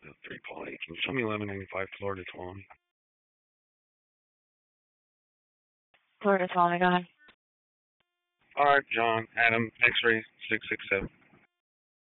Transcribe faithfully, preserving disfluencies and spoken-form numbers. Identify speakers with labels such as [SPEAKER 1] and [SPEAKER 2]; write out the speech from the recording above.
[SPEAKER 1] three Paul eight. Can you show me eleven ninety-five Florida Tuolumne?
[SPEAKER 2] Florida Tuolumne, go ahead.
[SPEAKER 1] All right, John, Adam, X-ray six six seven.